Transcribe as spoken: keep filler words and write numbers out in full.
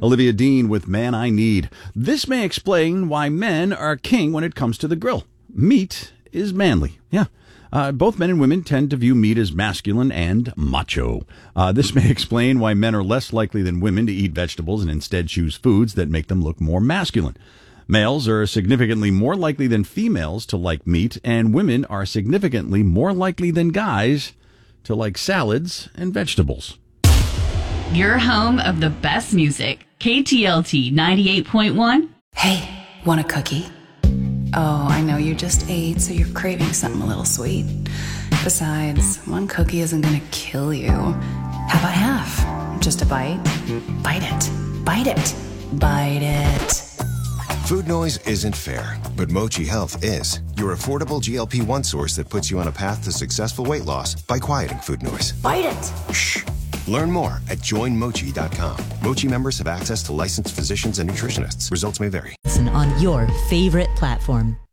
Olivia Dean with Man I Need. This may explain why men are king when it comes to the grill. Meat is manly. Yeah. Uh, both men and women tend to view meat as masculine and macho. Uh, this may explain why men are less likely than women to eat vegetables and instead choose foods that make them look more masculine. Males are significantly more likely than females to like meat, and women are significantly more likely than guys to like salads and vegetables. Your home of the best music. K T L T ninety-eight point one. Hey, want a cookie? Oh, I know you just ate, so you're craving something a little sweet. Besides, one cookie isn't gonna kill you. How about half? Just a bite? Bite it. Bite it. Bite it. Food noise isn't fair, but Mochi Health is. Your affordable G L P one source that puts you on a path to successful weight loss by quieting food noise. Bite it. Shh. Learn more at join mochi dot com. Mochi members have access to licensed physicians and nutritionists. Results may vary. Listen on your favorite platform.